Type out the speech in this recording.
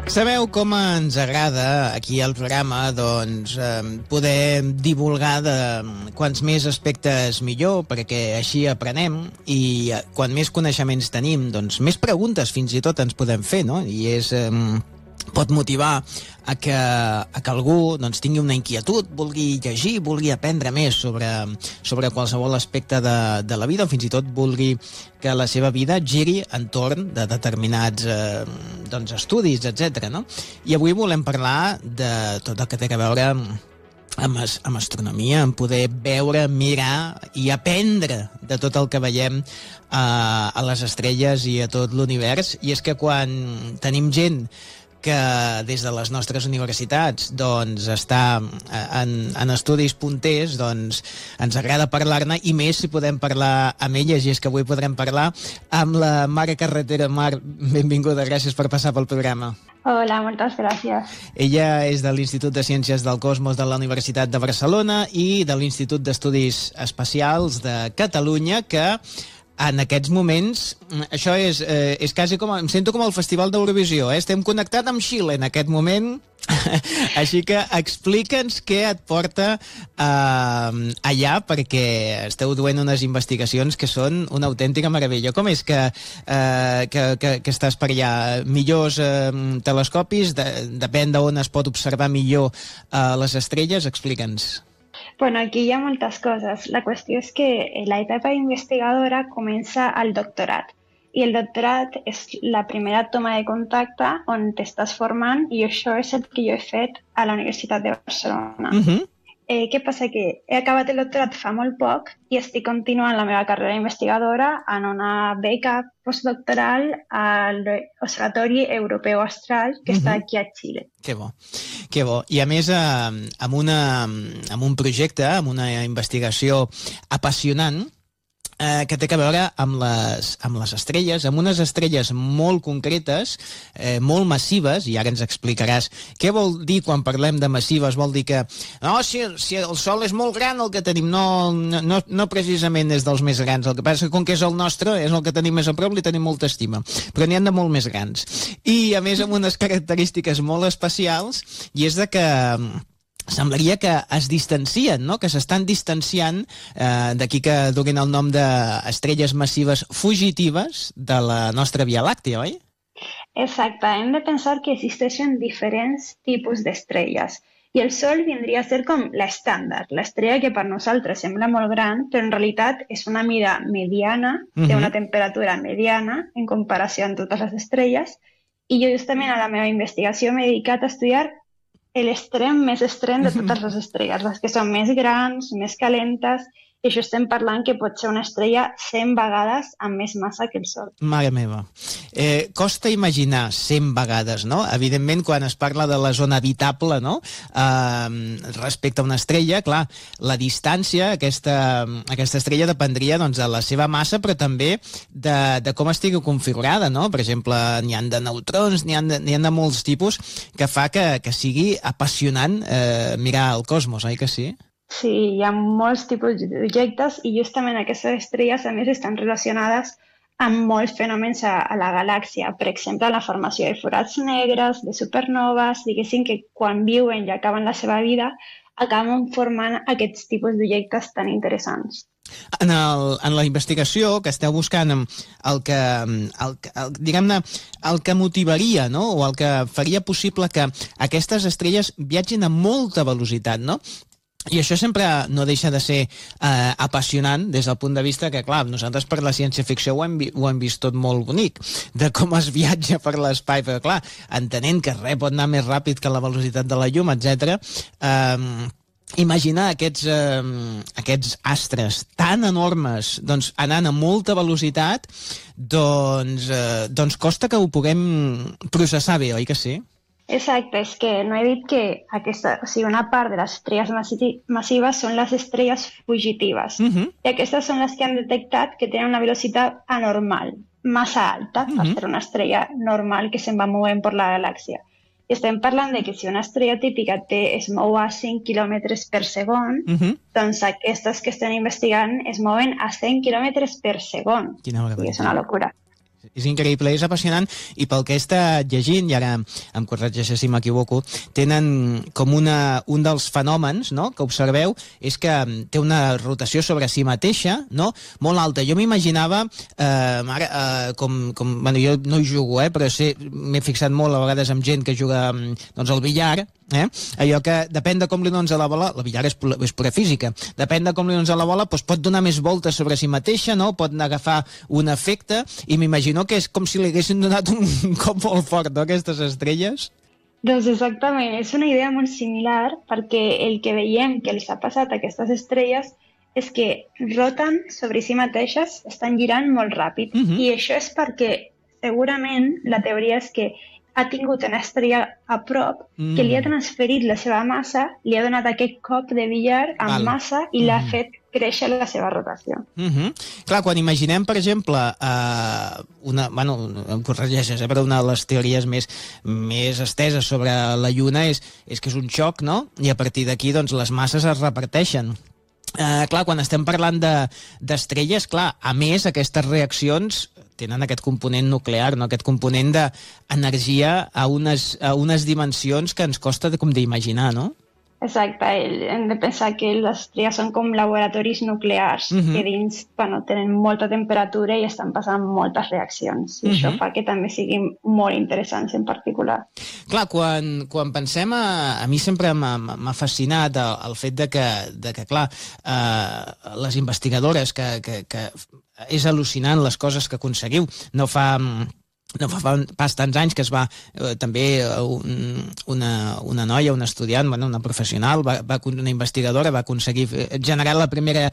Sabeu com ens agrada aquí al programa poder divulgar de quants més aspectes millor, perquè així aprenem, i quan més coneixements tenim, doncs més preguntes fins i tot ens podem fer, no? I pot motivar a que algú tingui una inquietud, vulgui llegir, vulgui aprendre més sobre qualsevol aspecte de la vida, o fins i tot vulgui que la seva vida giri entorn de determinats estudis, etc. No? I avui volem parlar de tot el que té a veure amb astronomia, en poder veure, mirar i aprendre de tot el que veiem a les estrelles i a tot l'univers. I és que quan tenim gent que des de les nostres universitats està en estudis punters, ens agrada parlar-ne, i més si podem parlar amb elles, i és que avui podrem parlar amb la Mara Carretera. Mar, benvinguda, gràcies per passar pel programa. Hola, moltes gràcies. Ella és de l'Institut de Ciències del Cosmos de la Universitat de Barcelona i de l'Institut d'Estudis Espacials de Catalunya, que en aquests moments, això és quasi com, em sento com el Festival d'Eurovisió, estem connectats amb Xile en aquest moment, així que explica'ns què et porta allà, perquè esteu duent unes investigacions que són una autèntica meravella. Com és que estàs per allà? Millors telescopis, depèn d'on es pot observar millor les estrelles, explica'ns. Bueno, aquí hi ha moltes coses. La qüestió és que l'etapa investigadora comença al doctorat. I el doctorat és la primera toma de contacte on t'estàs formant, i això és el que jo he fet a la Universitat de Barcelona. Què passa? Que he acabat el doctorat fa molt poc i estic continuant la meva carrera investigadora en una beca postdoctoral a l'Observatori Europeu Austral, que està aquí a Xile. Que bo, que bo. I a més, amb un projecte, amb una investigació apassionant, que té a veure amb les estrelles, amb unes estrelles molt concretes, molt massives, i ara ens explicaràs què vol dir quan parlem de massives. Vol dir que si el Sol és molt gran, el que tenim no precisament és dels més grans. El que passa que com que és el nostre, és el que tenim més a prop, li tenim molta estima. Però n'hi ha de molt més grans. I a més amb unes característiques molt especials, i és de que semblaria que es distancien, no? Que s'estan distanciant, d'aquí que donin el nom d'estrelles massives fugitives de la nostra Via Làctea, oi? Exacte, hem de pensar que existeixen diferents tipus d'estrelles. I el Sol vindria a ser com l'estàndard, l'estrella que per nosaltres sembla molt gran, però en realitat és una mida mediana, té una temperatura mediana en comparació amb totes les estrelles, i jo justament a la meva investigació m'he dedicat a estudiar l'extrem més extrem de totes les estrelles, les que són més grans, més calentes, i això estem parlant que pot ser una estrella 100 vegades amb més massa que el Sol. Mare meva. Costa imaginar 100 vegades, no? Evidentment, quan es parla de la zona habitable, no? Respecte a una estrella, clar, la distància, aquesta estrella dependria de la seva massa, però també de com estigui configurada, no? Per exemple, n'hi ha de neutrons, n'hi ha de molts tipus, que fa que sigui apassionant mirar el cosmos, oi que sí? Sí, hi ha molts tipus d'objectes, i justament aquestes estrelles a més estan relacionades amb molts fenòmens a la galàxia. Per exemple, la formació de forats negres, de supernoves, diguéssim que quan viuen i acaben la seva vida, acaben formant aquests tipus d'objectes tan interessants. En la investigació que esteu buscant, el que motivaria, no? O el que faria possible que aquestes estrelles viatgin a molta velocitat, no? I això sempre no deixa de ser apassionant des del punt de vista que, clar, nosaltres per la ciència-ficció ho hem vist tot molt bonic, de com es viatja per l'espai, però clar, entenent que res pot anar més ràpid que la velocitat de la llum, etc. Imaginar aquests astres tan enormes anant a molta velocitat, doncs costa que ho puguem processar bé, oi que sí? Exacte, és que no he dit que una part de les estrelles massives són les estrelles fugitives. I aquestes són les que han detectat que tenen una velocitat anormal, massa alta, per ser una estrella normal que se'n va movent per la galàxia. I estem parlant de que si una estrella típica es mou a 5 km per segon, doncs aquestes que estem investigant es mouen a 100 km per segon. Quina barbaritat. I és una locura. És increïble, és apassionant, i pel que he estat llegint, i ara em corregeixo si m'equivoco, tenen com un dels fenòmens, no?, que observeu és que té una rotació sobre si mateixa, no?, molt alta. Jo m'imaginava, bueno, jo no hi jugo, però m'he fixat molt a vegades amb gent que juga doncs, al billar, allò que depèn de com li dones a la bola, la billar és pura física, depèn de com li dones a la bola, doncs pot donar més voltes sobre si mateixa, no?, pot agafar un efecte, i m'imagino que és com si li haguessin donat un cop molt fort, no?, aquestes estrelles. Doncs exactament, és una idea molt similar, perquè el que veiem que els ha passat a aquestes estrelles és que roten sobre si mateixes, estan girant molt ràpid, i això és perquè segurament la teoria és que ha tingut una estrella a prop que li ha transferit la seva massa, li ha donat aquest cop de billar amb massa i l'ha fet créixer la seva rotació. Clar, quan imaginem, per exemple, bueno, em corregeixes, però una de les teories més esteses sobre la Lluna és que és un xoc, no?, i a partir d'aquí doncs, les masses es reparteixen. Clar, quan estem parlant d'estrelles, clar, a més, aquestes reaccions tenen aquest component nuclear, no?, aquest component d'energia a unes dimensions que ens costa com d'imaginar, no? Exacte, hem de pensar que les estrelles són com laboratoris nuclears que dins tenen molta temperatura i estan passant moltes reaccions. I això fa que també siguin molt interessants en particular. Clar, quan pensem, a mi sempre m'ha fascinat el fet de que clar, les investigadores, que és al·lucinant les coses que aconseguiu. No fa pas tants anys que es va també una noia, una estudiant, una professional, una investigadora va aconseguir generar la primera